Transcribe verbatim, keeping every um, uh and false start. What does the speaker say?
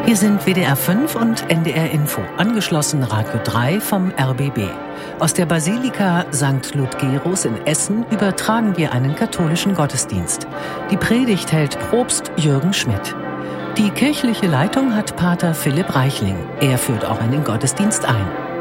Hier sind W D R fünf und N D R Info, angeschlossen Radio drei vom R B B. Aus der Basilika Sankt Ludgerus in Essen übertragen wir einen katholischen Gottesdienst. Die Predigt hält Propst Jürgen Schmidt. Die kirchliche Leitung hat Pater Philipp Reichling. Er führt auch einen Gottesdienst ein.